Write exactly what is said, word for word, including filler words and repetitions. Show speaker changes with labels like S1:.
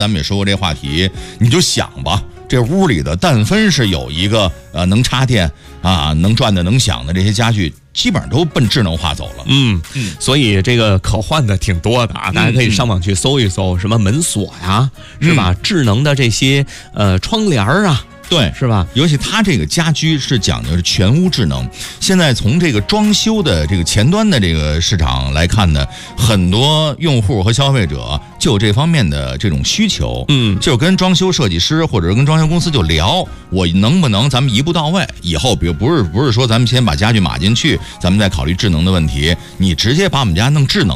S1: 咱们也说过这话题，你就想吧，这屋里的但分是有一个呃能插电啊、能转的、能响的这些家具，基本上都奔智能化走了。
S2: 嗯嗯，所以这个可换的挺多的啊，大家可以上网去搜一搜，什么门锁呀，是吧？智能的这些呃窗帘啊。
S1: 对，
S2: 是吧？
S1: 尤其它这个家居是讲究是全屋智能。现在从这个装修的这个前端的这个市场来看呢，很多用户和消费者就有这方面的这种需求。
S2: 嗯，
S1: 就跟装修设计师或者是跟装修公司就聊，我能不能咱们一步到位？以后比如不是不是说咱们先把家具码进去，咱们再考虑智能的问题，你直接把我们家弄智能。